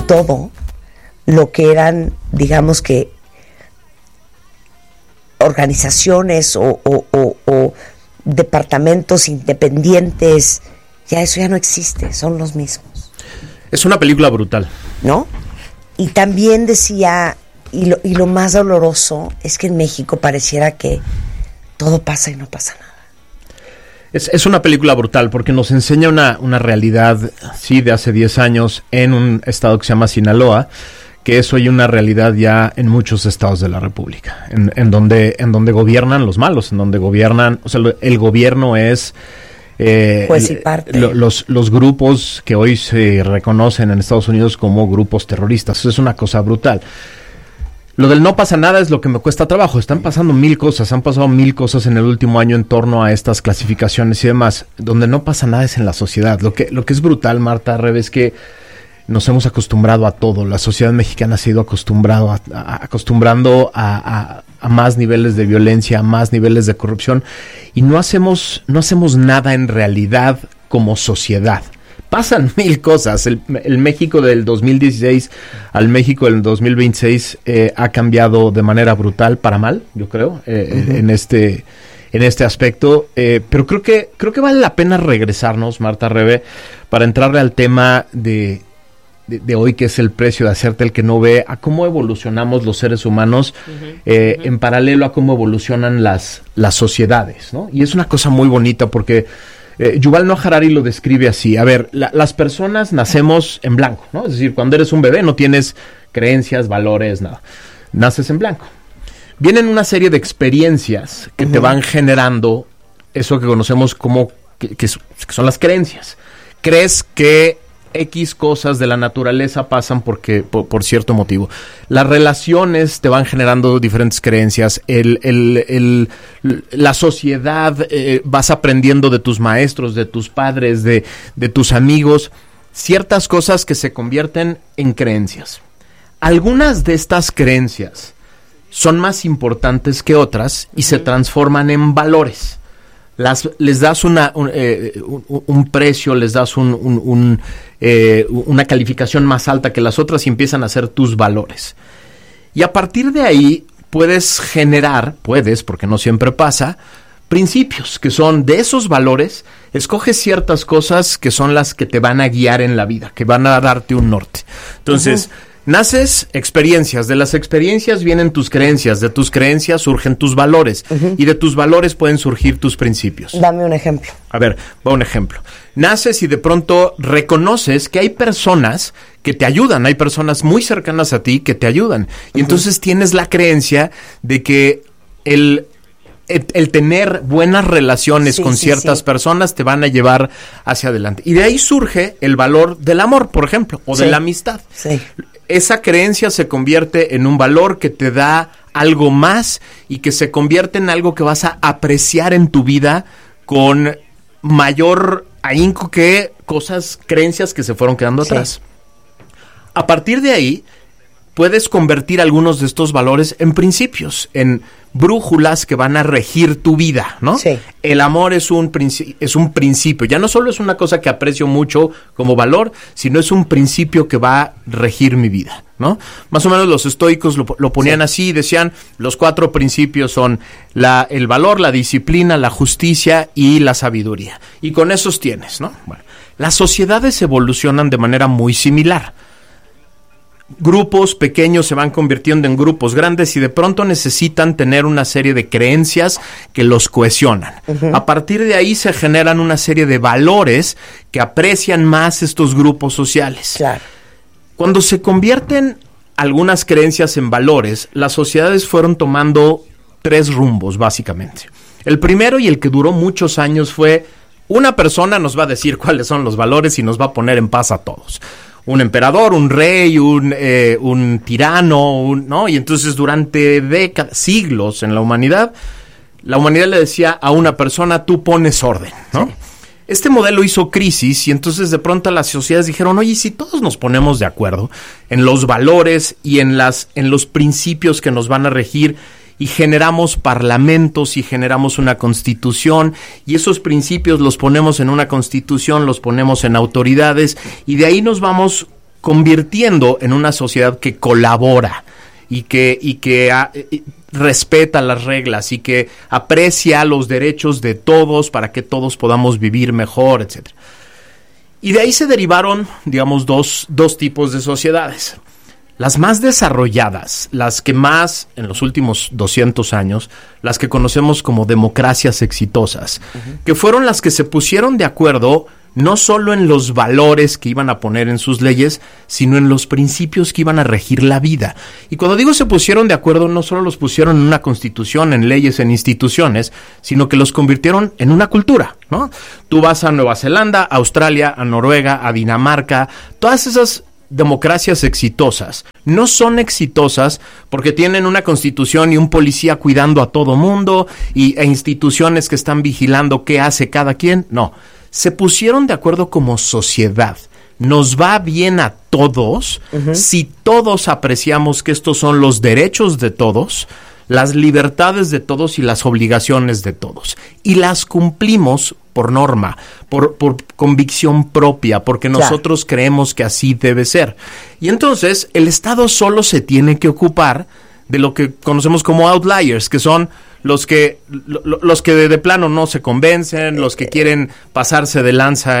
todo lo que eran, digamos que, organizaciones o departamentos independientes. Ya eso ya no existe, son los mismos. Es una película brutal, ¿no? Y también decía, y lo más doloroso es que en México pareciera que todo pasa y no pasa nada. Es una película brutal porque nos enseña una realidad, sí, de hace 10 años en un estado que se llama Sinaloa, que es hoy una realidad ya en muchos estados de la República, en donde gobiernan los malos, en donde gobiernan, o sea, el gobierno es Pues y parte. Los grupos que hoy se reconocen en Estados Unidos como grupos terroristas. Eso es una cosa brutal. Lo del no pasa nada es lo que me cuesta trabajo. Están pasando 1000 cosas, han pasado 1000 cosas en el último año en torno a estas clasificaciones y demás. Donde no pasa nada es en la sociedad. Lo que es brutal, Marta, Rebe, es que nos hemos acostumbrado a todo. La sociedad mexicana se ha ido acostumbrando a más niveles de violencia, a más niveles de corrupción, y no hacemos nada en realidad como sociedad. Pasan 1000 cosas. El México del 2016 al México del 2026 ha cambiado de manera brutal para mal, yo creo, en este aspecto. Pero creo que vale la pena regresarnos, Marta, Rebe, para entrarle al tema de hoy, que es el precio de hacerte el que no ve, a cómo evolucionamos los seres humanos en paralelo a cómo evolucionan las sociedades, ¿no? Y es una cosa muy bonita porque Yuval Noah Harari lo describe así. A ver, las personas nacemos en blanco, ¿no? Es decir, cuando eres un bebé no tienes creencias, valores, nada. Naces en blanco. Vienen una serie de experiencias que te van generando eso que conocemos como que son las creencias. Crees que X cosas de la naturaleza pasan por cierto motivo. Las relaciones te van generando diferentes creencias. La sociedad, vas aprendiendo de tus maestros, de tus padres, de tus amigos, ciertas cosas que se convierten en creencias. Algunas de estas creencias son más importantes que otras y se transforman en valores. Les das un precio, les das una calificación más alta que las otras y empiezan a ser tus valores. Y a partir de ahí puedes, porque no siempre pasa, principios que son de esos valores. Escoges ciertas cosas que son las que te van a guiar en la vida, que van a darte un norte. Entonces, naces experiencias, de las experiencias vienen tus creencias, de tus creencias surgen tus valores, y de tus valores pueden surgir tus principios. Dame un ejemplo. A ver, va un ejemplo. Naces y de pronto reconoces que hay personas que te ayudan, hay personas muy cercanas a ti que te ayudan, y entonces tienes la creencia de que el tener buenas relaciones con ciertas personas te van a llevar hacia adelante. Y de ahí surge el valor del amor, por ejemplo, o de la amistad. Sí. Esa creencia se convierte en un valor que te da algo más y que se convierte en algo que vas a apreciar en tu vida con mayor ahínco que creencias que se fueron quedando atrás. A partir de ahí, puedes convertir algunos de estos valores en principios, en brújulas que van a regir tu vida, ¿no? Sí. El amor es un principio. Ya no solo es una cosa que aprecio mucho como valor, sino es un principio que va a regir mi vida, ¿no? Más o menos los estoicos lo ponían así, decían, los 4 principios son el valor, la disciplina, la justicia y la sabiduría. Y con esos tienes, ¿no? Bueno, las sociedades evolucionan de manera muy similar. Grupos pequeños se van convirtiendo en grupos grandes y de pronto necesitan tener una serie de creencias que los cohesionan. A partir de ahí se generan una serie de valores que aprecian más estos grupos sociales. Claro. Cuando se convierten algunas creencias en valores, las sociedades fueron tomando 3 rumbos, básicamente. El primero, y el que duró muchos años, fue: una persona nos va a decir cuáles son los valores y nos va a poner en paz a todos. Un emperador, un rey, un tirano, ¿no? Y entonces durante siglos en la humanidad le decía a una persona: tú pones orden, ¿no? Sí. Este modelo hizo crisis y entonces de pronto las sociedades dijeron: oye, si todos nos ponemos de acuerdo en los valores y en los principios que nos van a regir, y generamos parlamentos y generamos una constitución, y esos principios los ponemos en una constitución, los ponemos en autoridades, y de ahí nos vamos convirtiendo en una sociedad que colabora y que respeta las reglas y que aprecia los derechos de todos para que todos podamos vivir mejor, etc. Y de ahí se derivaron, digamos, dos tipos de sociedades. Las más desarrolladas, las que más, en los últimos 200 años, las que conocemos como democracias exitosas, que fueron las que se pusieron de acuerdo no solo en los valores que iban a poner en sus leyes, sino en los principios que iban a regir la vida. Y cuando digo se pusieron de acuerdo, no solo los pusieron en una constitución, en leyes, en instituciones, sino que los convirtieron en una cultura, ¿no? Tú vas a Nueva Zelanda, a Australia, a Noruega, a Dinamarca, todas esas democracias exitosas no son exitosas porque tienen una constitución y un policía cuidando a todo mundo e instituciones que están vigilando qué hace cada quien. No, se pusieron de acuerdo como sociedad. Nos va bien a todos si todos apreciamos que estos son los derechos de todos, las libertades de todos y las obligaciones de todos. Y las cumplimos por norma, por convicción propia, porque nosotros creemos que así debe ser. Y entonces el Estado solo se tiene que ocupar de lo que conocemos como outliers, que son los que de plano no se convencen, los que quieren pasarse de lanza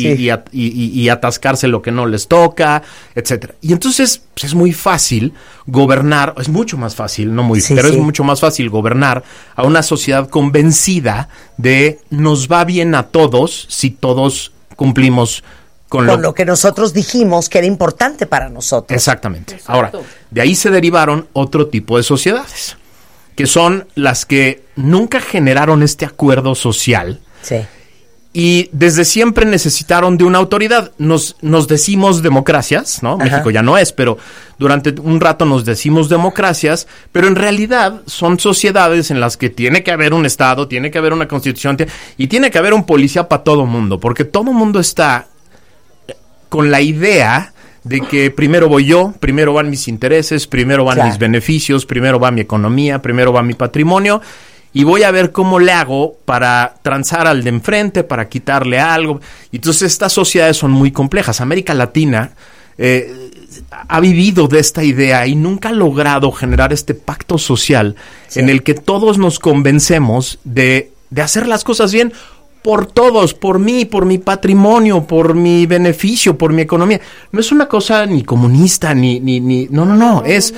y atascarse lo que no les toca, etcétera. Y entonces pues es muy fácil gobernar, es mucho más fácil, no muy, pero es mucho más fácil gobernar a una sociedad convencida de nos va bien a todos si todos cumplimos con lo que nosotros dijimos que era importante para nosotros. Exactamente. Exacto. Ahora, de ahí se derivaron otro tipo de sociedades, que son las que nunca generaron este acuerdo social. Sí. Y desde siempre necesitaron de una autoridad. Nos decimos democracias, ¿no? Ajá. México ya no es, pero durante un rato nos decimos democracias, pero en realidad son sociedades en las que tiene que haber un Estado, tiene que haber una constitución y tiene que haber un policía para todo mundo, porque todo mundo está con la idea de que primero voy yo, primero van mis intereses, primero van mis beneficios, primero va mi economía, primero va mi patrimonio, y voy a ver cómo le hago para transar al de enfrente, para quitarle algo. Y entonces estas sociedades son muy complejas. América Latina ha vivido de esta idea y nunca ha logrado generar este pacto social en el que todos nos convencemos de hacer las cosas bien por todos, por mí, por mi patrimonio, por mi beneficio, por mi economía. No es una cosa ni comunista, no. Es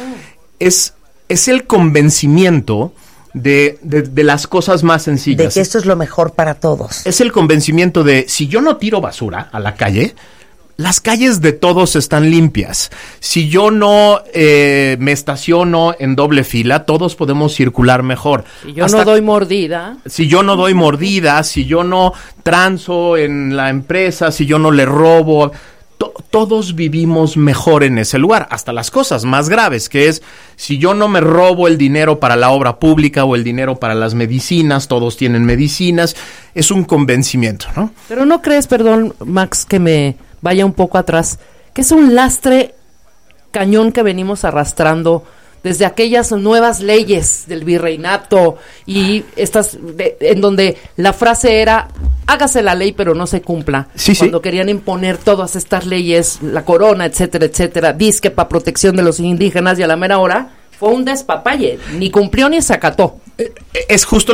el convencimiento de las cosas más sencillas. De que esto es lo mejor para todos. Es el convencimiento de, si yo no tiro basura a la calle, las calles de todos están limpias. Si yo no me estaciono en doble fila, todos podemos circular mejor. Si yo no doy mordida. Si yo no doy mordida, si yo no transo en la empresa, si yo no le robo, todos vivimos mejor en ese lugar. Hasta las cosas más graves, que es, si yo no me robo el dinero para la obra pública o el dinero para las medicinas, todos tienen medicinas, es un convencimiento, ¿no? Pero ¿no crees, perdón, Max, que me vaya un poco atrás, que es un lastre cañón que venimos arrastrando desde aquellas nuevas leyes del virreinato y estas en donde la frase era hágase la ley pero no se cumpla? Cuando querían imponer todas estas leyes, la corona, etcétera, etcétera, disque para protección de los indígenas, y a la mera hora fue un despapalle, ni cumplió ni se acató. Es justo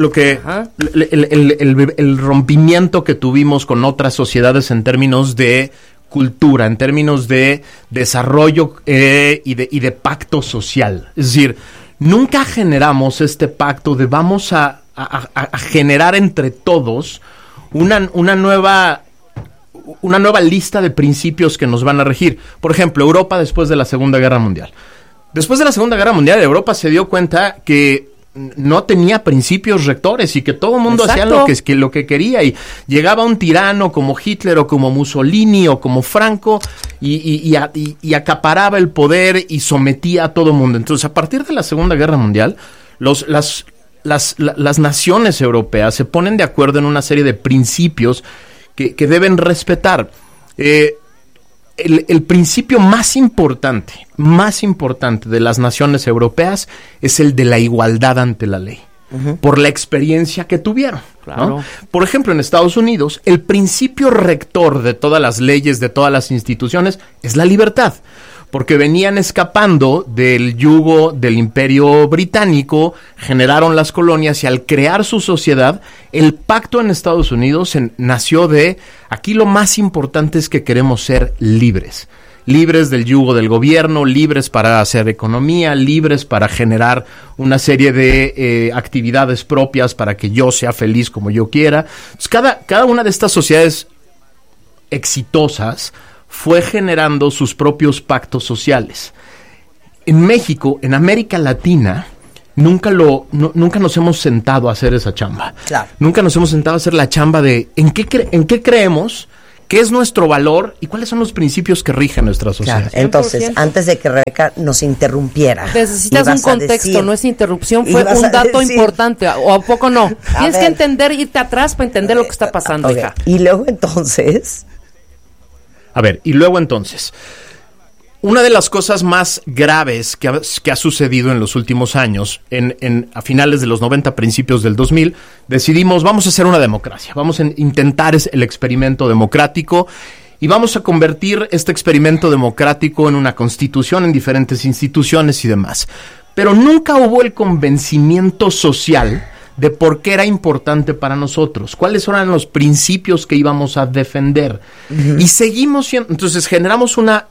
el rompimiento que tuvimos con otras sociedades en términos de cultura, en términos de desarrollo y de pacto social. Es decir, nunca generamos este pacto de vamos a generar entre todos una nueva lista de principios que nos van a regir. Por ejemplo, Europa después de la Segunda Guerra Mundial. Después de la Segunda Guerra Mundial, Europa se dio cuenta que no tenía principios rectores y que todo el mundo hacía lo que quería, y llegaba un tirano como Hitler o como Mussolini o como Franco y acaparaba el poder y sometía a todo el mundo. Entonces, a partir de la Segunda Guerra Mundial, las naciones europeas se ponen de acuerdo en una serie de principios que deben respetar. El principio más importante de las naciones europeas es el de la igualdad ante la ley. por la experiencia que tuvieron. Claro. ¿No? Por ejemplo, en Estados Unidos, el principio rector de todas las leyes, de todas las instituciones, es la libertad. Porque venían escapando del yugo del Imperio Británico, generaron las colonias y al crear su sociedad, el pacto en Estados Unidos nació de, aquí lo más importante es que queremos ser libres. Libres del yugo del gobierno, libres para hacer economía, libres para generar una serie de actividades propias para que yo sea feliz como yo quiera. Entonces, cada una de estas sociedades exitosas fue generando sus propios pactos sociales. En México, en América Latina, nunca nos hemos sentado a hacer esa chamba. Claro. Nunca nos hemos sentado a hacer la chamba de en qué creemos, qué es nuestro valor y cuáles son los principios que rigen nuestra sociedad. Claro. Entonces, 100%. antes de que Rebeca nos interrumpiera, Necesitas un ibas a contexto, decir- no es interrupción, fue ibas un a dato decir- importante, o a poco no. Tienes ver. que entender, irte atrás para entender lo que está pasando, Ok. hija. Y luego entonces, A ver, y luego entonces, una de las cosas más graves que ha sucedido en los últimos años, a finales de los 90, principios del 2000, decidimos, vamos a hacer una democracia, vamos a intentar el experimento democrático y vamos a convertir este experimento democrático en una constitución, en diferentes instituciones y demás. Pero nunca hubo el convencimiento social de por qué era importante para nosotros, cuáles eran los principios que íbamos a defender. Y seguimos siendo, entonces generamos una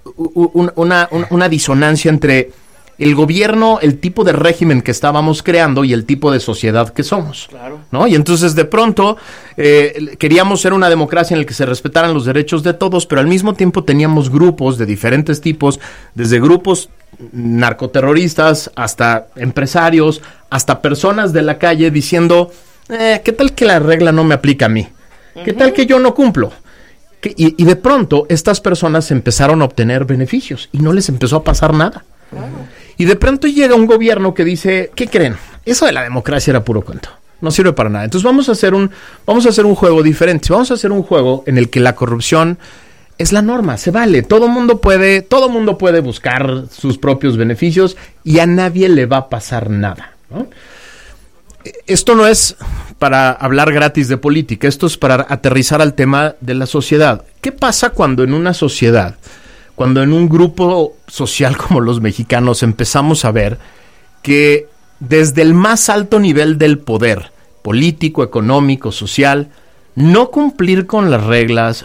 disonancia entre el gobierno, el tipo de régimen que estábamos creando y el tipo de sociedad que somos. Claro. ¿No? Y entonces de pronto queríamos ser una democracia en la que se respetaran los derechos de todos, pero al mismo tiempo teníamos grupos de diferentes tipos, desde grupos narcoterroristas hasta empresarios, hasta personas de la calle diciendo, ¿qué tal que la regla no me aplica a mí? ¿Qué tal que yo no cumplo? Y de pronto estas personas empezaron a obtener beneficios y no les empezó a pasar nada. Y de pronto llega un gobierno que dice, ¿qué creen? Eso de la democracia era puro cuento. No sirve para nada. Entonces vamos a hacer un juego diferente. Vamos a hacer un juego en el que la corrupción es la norma, se vale. Todo mundo puede buscar sus propios beneficios y a nadie le va a pasar nada, ¿no? Esto no es para hablar gratis de política, esto es para aterrizar al tema de la sociedad. ¿Qué pasa cuando en una sociedad, cuando en un grupo social como los mexicanos empezamos a ver que desde el más alto nivel del poder, político, económico, social, no cumplir con las reglas,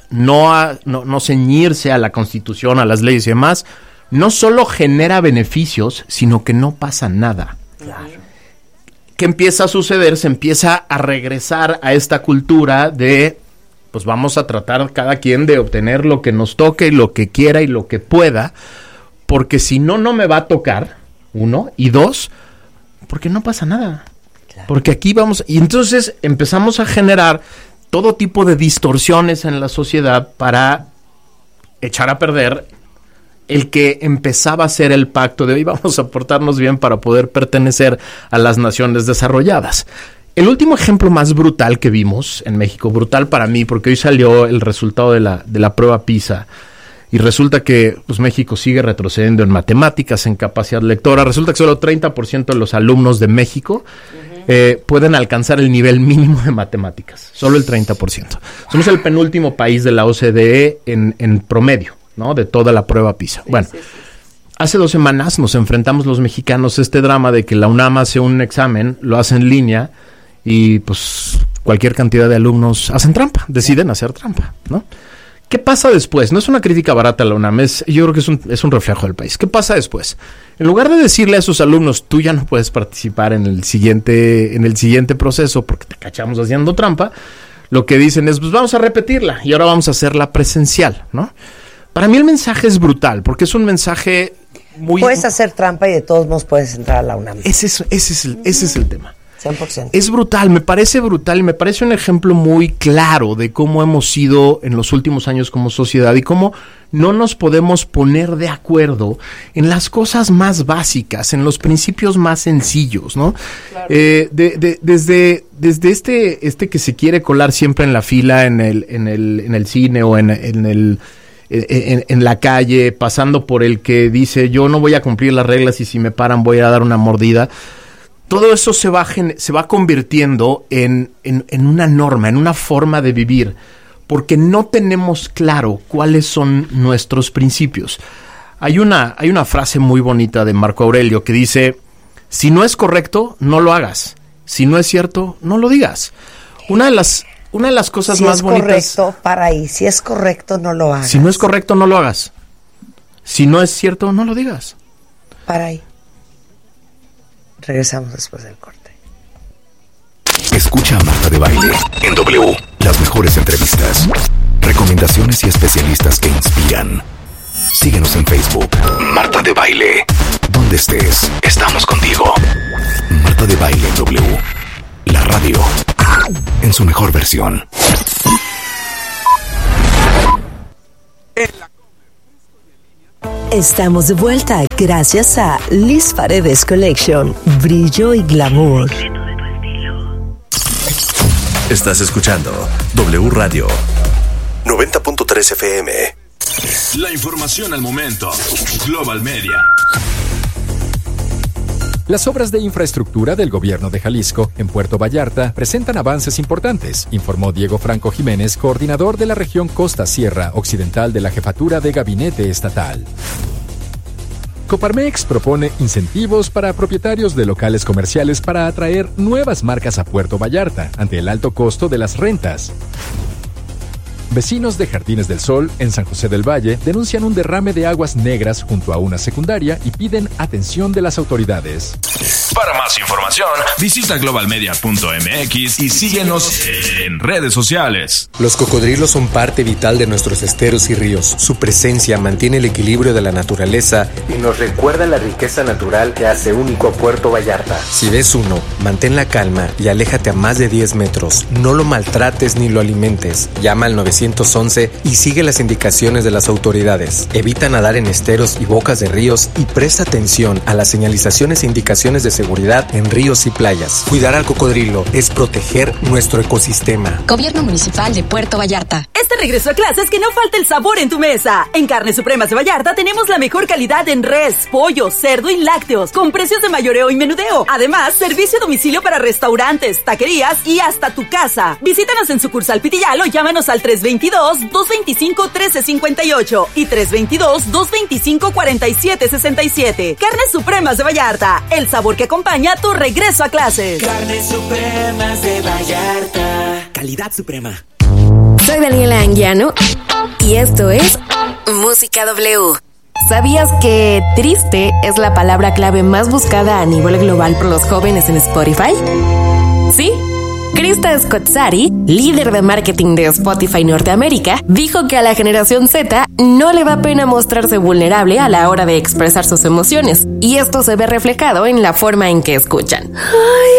no ceñirse a la Constitución, a las leyes y demás, no solo genera beneficios, sino que no pasa nada? claro, ¿Qué empieza a suceder? Se empieza a regresar a esta cultura de, pues vamos a tratar cada quien de obtener lo que nos toque y lo que quiera y lo que pueda, porque si no, no me va a tocar, uno, y dos, porque no pasa nada. claro. Porque aquí vamos, y entonces empezamos a generar todo tipo de distorsiones en la sociedad para echar a perder el que empezaba a ser el pacto de hoy vamos a portarnos bien para poder pertenecer a las naciones desarrolladas. El último ejemplo más brutal que vimos en México, brutal para mí, porque hoy salió el resultado de la prueba PISA, y resulta que pues, México sigue retrocediendo en matemáticas, en capacidad lectora. Resulta que solo 30% de los alumnos de México pueden alcanzar el nivel mínimo de matemáticas. Solo el 30%. Somos el penúltimo país de la OCDE en promedio, ¿no? De toda la prueba PISA. Sí, Bueno, sí, sí. hace 2 semanas nos enfrentamos los mexicanos a este drama de que la UNAM hace un examen, lo hace en línea y pues cualquier cantidad de alumnos hacen trampa, deciden hacer trampa, ¿no? ¿Qué pasa después? No es una crítica barata a la UNAM, yo creo que es un reflejo del país. ¿Qué pasa después? En lugar de decirle a esos alumnos, tú ya no puedes participar en el siguiente proceso porque te cachamos haciendo trampa, lo que dicen es, pues vamos a repetirla y ahora vamos a hacerla presencial, ¿no? Para mí el mensaje es brutal, porque es un mensaje muy... Puedes hacer trampa y de todos modos puedes entrar a la UNAM. Ese es el tema. 100%. Es brutal, me parece brutal y me parece un ejemplo muy claro de cómo hemos sido en los últimos años como sociedad y cómo no nos podemos poner de acuerdo en las cosas más básicas, en los principios más sencillos, ¿no? Claro. Desde este que se quiere colar siempre en la fila en el cine o en la calle, pasando por el que dice yo no voy a cumplir las reglas y si me paran voy a dar una mordida. todo eso se va convirtiendo en una norma, en una forma de vivir, porque no tenemos claro cuáles son nuestros principios. Hay una frase muy bonita de Marco Aurelio que dice: si no es correcto, no lo hagas. Si no es cierto, no lo digas. Una de las cosas más bonitas... Si es correcto, para ahí. Si es correcto, no lo hagas. Si no es correcto, no lo hagas. Si no es cierto, no lo digas. Para ahí. Regresamos después del corte. Escucha a Marta de Baile en W. Las mejores entrevistas, recomendaciones y especialistas que inspiran. Síguenos en Facebook. Marta de Baile. Donde estés, estamos contigo. Marta de Baile en W. La radio en su mejor versión. Estamos de vuelta gracias a Liz Paredes Collection, brillo y glamour. Estás escuchando W Radio 90.3 FM. La información al momento. Global Media. Las obras de infraestructura del gobierno de Jalisco en Puerto Vallarta presentan avances importantes, informó Diego Franco Jiménez, coordinador de la región Costa Sierra Occidental de la Jefatura de Gabinete Estatal. Coparmex propone incentivos para propietarios de locales comerciales para atraer nuevas marcas a Puerto Vallarta ante el alto costo de las rentas. Vecinos de Jardines del Sol, en San José del Valle, denuncian un derrame de aguas negras junto a una secundaria y piden atención de las autoridades. Para más información, visita globalmedia.mx y síguenos en redes sociales. Los cocodrilos son parte vital de nuestros esteros y ríos. Su presencia mantiene el equilibrio de la naturaleza y nos recuerda la riqueza natural que hace único a Puerto Vallarta. Si ves uno, mantén la calma y aléjate a más de 10 metros. No lo maltrates ni lo alimentes. Llama al 911 y sigue las indicaciones de las autoridades. Evita nadar en esteros y bocas de ríos y presta atención a las señalizaciones e indicaciones de seguridad en ríos y playas. Cuidar al cocodrilo es proteger nuestro ecosistema. Gobierno Municipal de Puerto Vallarta. Este regreso a clases, que no falte el sabor en tu mesa. En Carnes Supremas de Vallarta tenemos la mejor calidad en res, pollo, cerdo y lácteos, con precios de mayoreo y menudeo. Además, servicio a domicilio para restaurantes, taquerías y hasta tu casa. Visítanos en sucursal Pitillal o llámanos al 322-225-1358 y 322-225-4767. Carnes Supremas de Vallarta, el sabor que acompaña tu regreso a clases. Carnes Supremas de Vallarta, calidad suprema. Soy Daniela Anguiano y esto es Música W. ¿Sabías que triste es la palabra clave más buscada a nivel global por los jóvenes en Spotify? ¿Sí? Krista Scott-Sari, líder de marketing de Spotify Norteamérica, dijo que a la generación Z no le da pena mostrarse vulnerable a la hora de expresar sus emociones, y esto se ve reflejado en la forma en que escuchan.